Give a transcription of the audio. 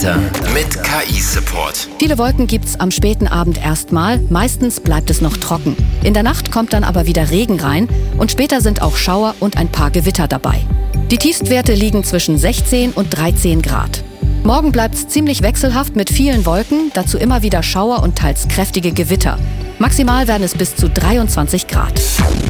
Mit KI-Support. Viele Wolken gibt's am späten Abend erstmal, meistens bleibt es noch trocken. In der Nacht kommt dann aber wieder Regen rein und später sind auch Schauer und ein paar Gewitter dabei. Die Tiefstwerte liegen zwischen 16 und 13 Grad. Morgen bleibt's ziemlich wechselhaft mit vielen Wolken, dazu immer wieder Schauer und teils kräftige Gewitter. Maximal werden es bis zu 23 Grad.